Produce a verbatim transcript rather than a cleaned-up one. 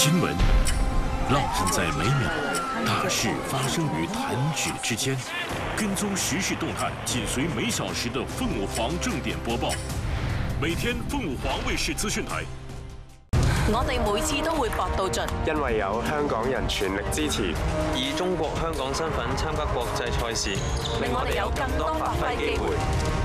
新闻烙印在每秒，大事发生于弹指之间。跟踪时事动态，紧随每小时的凤舞凰正点播報。每天鳳舞凰衛視資訊台。 我哋每次都會搏到盡， 因為有香港人全力支持， 以中國香港身份參加國際賽事， 令我哋有更多發揮機會。